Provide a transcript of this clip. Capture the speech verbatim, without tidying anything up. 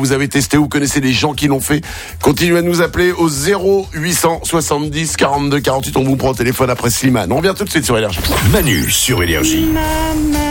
vous avez testé, vous connaissez des gens qui l'ont fait. Continuez à nous appeler au zéro huit cent soixante-dix quarante-deux quarante-huit. On vous prend au téléphone après Slimane. On revient tout de suite sur Énergie. Manu sur Énergie. Maman.